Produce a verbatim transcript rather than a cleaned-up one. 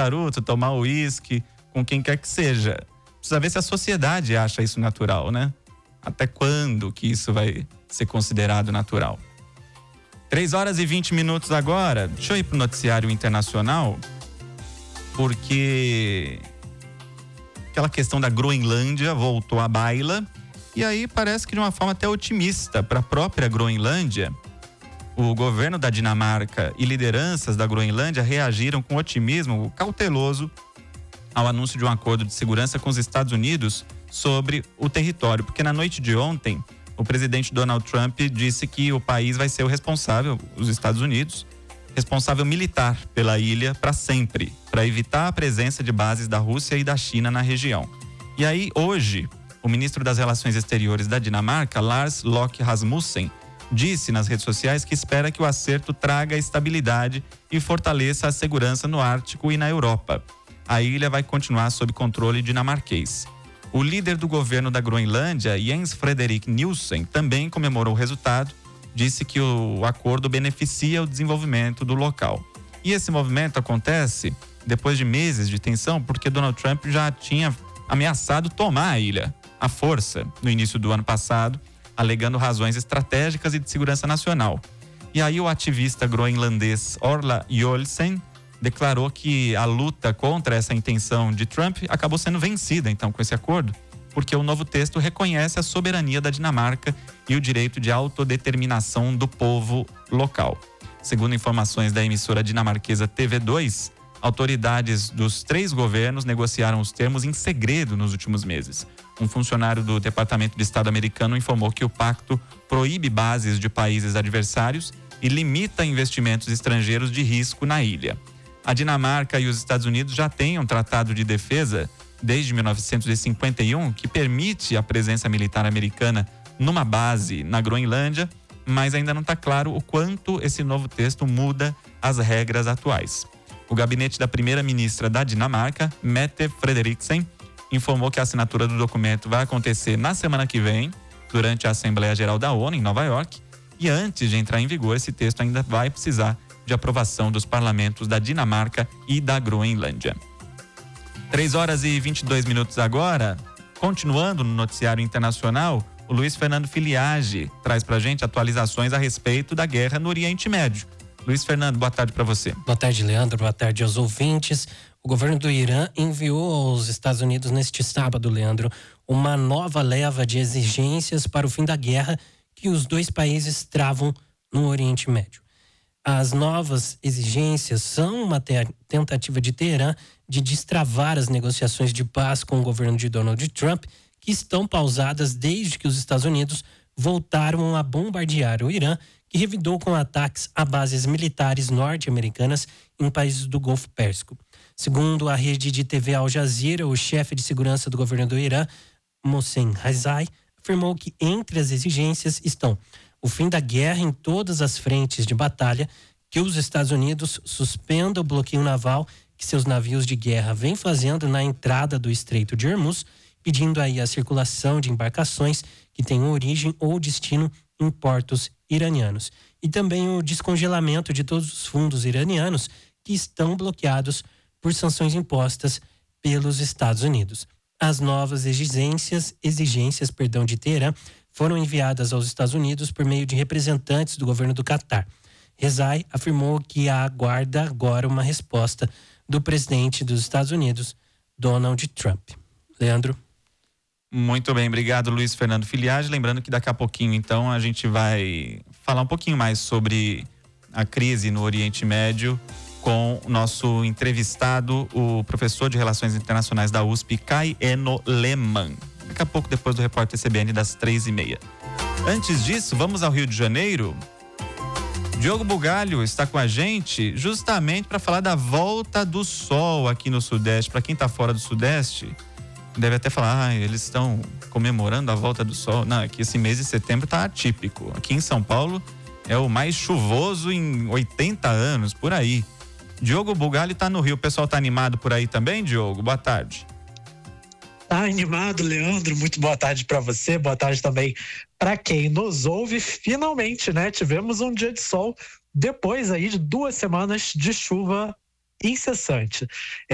charuto, tomar uísque, com quem quer que seja. Precisa ver se a sociedade acha isso natural, né? Até quando que isso vai ser considerado natural? três horas e vinte minutos agora. Deixa eu ir pro noticiário internacional, porque aquela questão da Groenlândia voltou à baila, e aí parece que de uma forma até otimista para a própria Groenlândia. O governo da Dinamarca e lideranças da Groenlândia reagiram com otimismo cauteloso ao anúncio de um acordo de segurança com os Estados Unidos sobre o território, porque na noite de ontem o presidente Donald Trump disse que o país vai ser o responsável, os Estados Unidos, responsável militar pela ilha para sempre, para evitar a presença de bases da Rússia e da China na região. E aí, hoje, o ministro das Relações Exteriores da Dinamarca, Lars Løkke Rasmussen, disse nas redes sociais que espera que o acerto traga estabilidade e fortaleça a segurança no Ártico e na Europa. A ilha vai continuar sob controle dinamarquês. O líder do governo da Groenlândia, Jens Frederik Nielsen, também comemorou o resultado, disse que o acordo beneficia o desenvolvimento do local. E esse movimento acontece depois de meses de tensão, porque Donald Trump já tinha ameaçado tomar a ilha à força no início do ano passado, alegando razões estratégicas e de segurança nacional. E aí o ativista groenlandês Orla Jolsen declarou que a luta contra essa intenção de Trump acabou sendo vencida, então, com esse acordo, porque o novo texto reconhece a soberania da Dinamarca e o direito de autodeterminação do povo local. Segundo informações da emissora dinamarquesa T V dois, autoridades dos três governos negociaram os termos em segredo nos últimos meses. Um funcionário do Departamento de Estado americano informou que o pacto proíbe bases de países adversários e limita investimentos estrangeiros de risco na ilha. A Dinamarca e os Estados Unidos já têm um tratado de defesa desde mil novecentos e cinquenta e um que permite a presença militar americana numa base na Groenlândia, mas ainda não está claro o quanto esse novo texto muda as regras atuais. O gabinete da primeira-ministra da Dinamarca, Mette Frederiksen, informou que a assinatura do documento vai acontecer na semana que vem, durante a Assembleia Geral da ONU, em Nova York, e antes de entrar em vigor, esse texto ainda vai precisar de aprovação dos parlamentos da Dinamarca e da Groenlândia. três horas e vinte e dois minutos agora. Continuando no noticiário internacional, o Luiz Fernando Filiage traz pra gente atualizações a respeito da guerra no Oriente Médio. Luiz Fernando, boa tarde para você. Boa tarde, Leandro. Boa tarde aos ouvintes. O governo do Irã enviou aos Estados Unidos neste sábado, Leandro, uma nova leva de exigências para o fim da guerra que os dois países travam no Oriente Médio. As novas exigências são uma tentativa de Teherã de destravar as negociações de paz com o governo de Donald Trump, que estão pausadas desde que os Estados Unidos voltaram a bombardear o Irã, que revidou com ataques a bases militares norte-americanas em países do Golfo Pérsico. Segundo a rede de T V Al Jazeera, o chefe de segurança do governo do Irã, Mohsen Rezai, afirmou que entre as exigências estão o fim da guerra em todas as frentes de batalha, que os Estados Unidos suspendam o bloqueio naval que seus navios de guerra vêm fazendo na entrada do Estreito de Hormuz, pedindo aí a circulação de embarcações que tenham origem ou destino em portos iranianos. E também o descongelamento de todos os fundos iranianos que estão bloqueados por sanções impostas pelos Estados Unidos. As novas exigências, exigências, perdão, de Teherã foram enviadas aos Estados Unidos por meio de representantes do governo do Catar. Rezai afirmou que aguarda agora uma resposta do presidente dos Estados Unidos, Donald Trump. Leandro? Muito bem, obrigado, Luiz Fernando Filiage. Lembrando que daqui a pouquinho, então, a gente vai falar um pouquinho mais sobre a crise no Oriente Médio com o nosso entrevistado, o professor de Relações Internacionais da U S P, Kai Eno Lehmann. Daqui a pouco, depois do Repórter C B N das três e meia. Antes disso, vamos ao Rio de Janeiro. Diogo Bugalho está com a gente justamente para falar da volta do sol aqui no Sudeste. Para quem está fora do Sudeste, deve até falar, ah, eles estão comemorando a volta do sol. Não, é que esse mês de setembro está atípico. Aqui em São Paulo é o mais chuvoso em oitenta anos, por aí. Diogo Bugalho está no Rio. O pessoal está animado por aí também, Diogo? Boa tarde. Tá animado, Leandro? Muito boa tarde para você, boa tarde também para quem nos ouve. Finalmente, né? Tivemos um dia de sol depois aí de duas semanas de chuva incessante.